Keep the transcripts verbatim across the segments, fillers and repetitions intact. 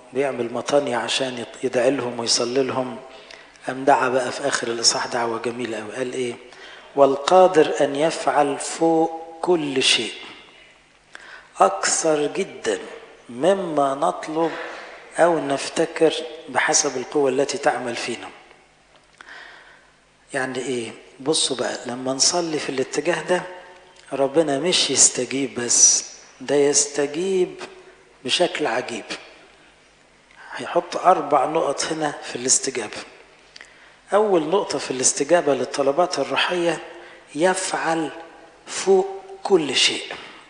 بيعمل مطانية عشان يدعي لهم ويصلي لهم. قام دعا بقى في آخر الإصحاح دعوة جميلة أوي، قال إيه؟ والقادر أن يفعل فوق كل شيء أكثر جدا مما نطلب أو نفتكر بحسب القوة التي تعمل فينا. يعني إيه؟ بصوا بقى، لما نصلي في الاتجاه ده ربنا مش يستجيب بس، ده يستجيب بشكل عجيب. هيحط أربع نقط هنا في الاستجابة. أول نقطة في الاستجابة للطلبات الروحية، يفعل فوق كل شيء.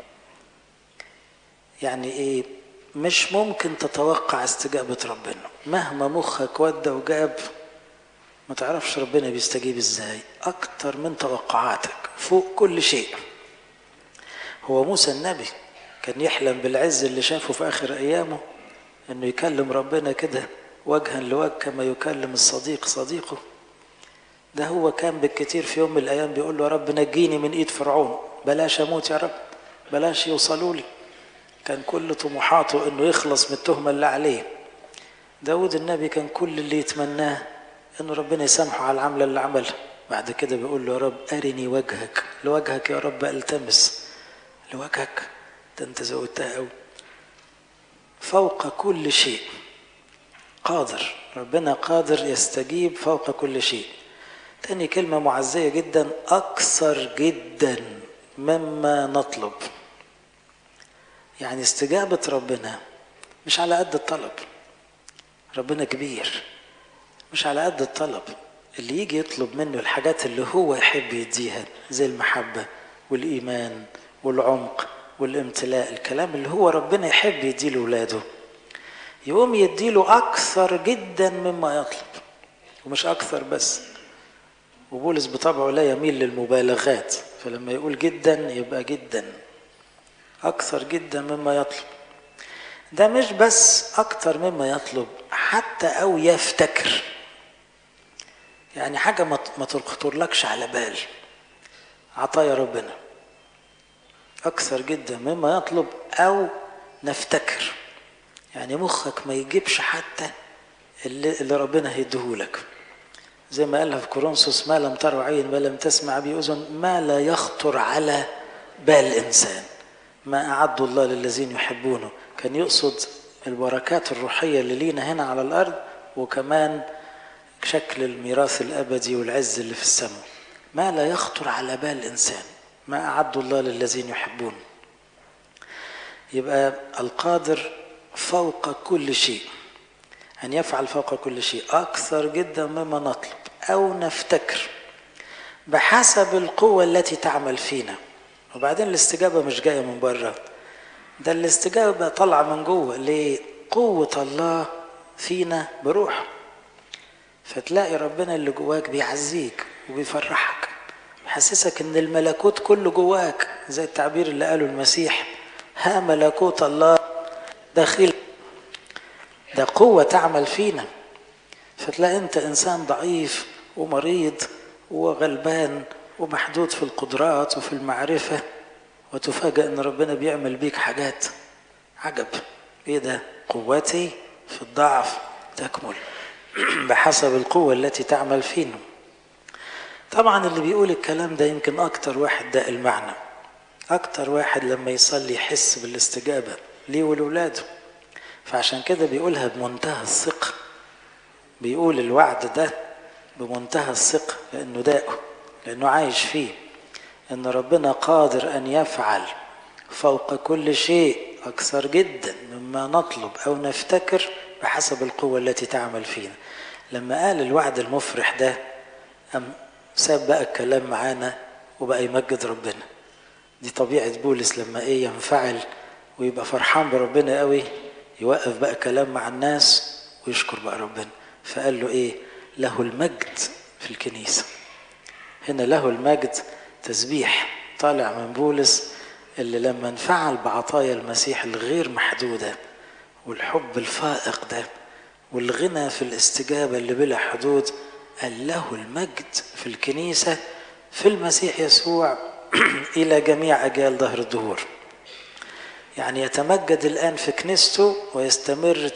يعني إيه؟ مش ممكن تتوقع استجابة ربنا مهما مخك ودى وجاب، ما تعرفش ربنا بيستجيب إزاي، أكتر من توقعاتك فوق كل شيء. هو موسى النبي كان يحلم بالعز اللي شافه في آخر أيامه، إنه يكلم ربنا كده وجها لوجه كما يكلم الصديق صديقه. ده هو كان بالكتير في يوم من الأيام بيقول له يا رب نجيني من إيد فرعون، بلاش أموت يا رب، بلاش يوصلوا لي. كان كل طموحاته إنه يخلص من التهمة اللي عليه. داود النبي كان كل اللي يتمناه إنه ربنا يسامحه على العملة اللي عملها. بعد كده بيقول له يا رب أرني وجهك، لوجهك يا رب ألتمس، لوجهك. ده أنت زودتها أوي. فوق كل شيء قادر، ربنا قادر يستجيب فوق كل شيء. تاني كلمة معزية جدا، أكثر جدا مما نطلب. يعني استجابة ربنا مش على قد الطلب، ربنا كبير، مش على قد الطلب. اللي يجي يطلب منه الحاجات اللي هو يحب يديها زي المحبة والإيمان والعمق والامتلاء، الكلام اللي هو ربنا يحب يديله ولاده، يقوم يديله أكثر جدا مما يطلب. ومش أكثر بس، وبولس بطبعه لا يميل للمبالغات، فلما يقول جدا يبقى جدا، أكثر جدا مما يطلب. ده مش بس أكثر مما يطلب، حتى أو يفتكر. يعني حاجة ما تخطرلكش على بال، عطايا ربنا أكثر جدا مما يطلب أو نفتكر. يعني مخك ما يجيبش حتى اللي, اللي ربنا هيديهولك. زي ما قالها في كورنثوس، ما لم تروا عين ما لم تسمع به أذن ما لا يخطر على بال إنسان ما أعد الله للذين يحبونه. كان يقصد البركات الروحية اللي لينا هنا على الأرض، وكمان شكل الميراث الأبدي والعز اللي في السماء. ما لا يخطر على بال إنسان ما أعد الله للذين يحبون. يبقى القادر فوق كل شيء، أن يفعل فوق كل شيء أكثر جدا مما نطلب أو نفتكر بحسب القوة التي تعمل فينا. وبعدين الاستجابة مش جاية من بره، ده الاستجابة طالعة من جوه. ليه؟ قوة الله فينا بروح. فتلاقي ربنا اللي جواك بيعزيك وبيفرحك، بيحسسك ان الملكوت كله جواك، زي التعبير اللي قاله المسيح، ها ملكوت الله داخل. ده قوة تعمل فينا. فتلاقي انت انسان ضعيف ومريض وغلبان ومحدود في القدرات وفي المعرفة، وتفاجأ ان ربنا بيعمل بيك حاجات عجب. ايه ده؟ قوتي في الضعف تكمل بحسب القوة التي تعمل فينا. طبعا اللي بيقول الكلام ده يمكن اكتر واحد ده المعنى، اكتر واحد لما يصلي يحس بالاستجابة ليه ولولاده. فعشان كده بيقولها بمنتهى الثقة، بيقول الوعد ده بمنتهى الثقة، لأنه داقه، لأنه عايش فيه، أن ربنا قادر أن يفعل فوق كل شيء أكثر جدا مما نطلب أو نفتكر بحسب القوة التي تعمل فينا. لما قال الوعد المفرح ده، أم ساب بقى الكلام معانا وبقى يمجد ربنا. دي طبيعة بولس، لما إيه ينفعل ويبقى فرحان بربنا قوي، يوقف بقى كلام مع الناس ويشكر بقى ربنا. فقال له إيه؟ له المجد في الكنيسة. هنا له المجد تسبيح طالع من بولس، اللي لما انفعل بعطايا المسيح الغير محدودة والحب الفائق ده والغنى في الاستجابة اللي بلا حدود، قال له المجد في الكنيسة في المسيح يسوع إلى جميع أجيال ظهر الدهور. يعني يتمجد الآن في كنيسته ويستمر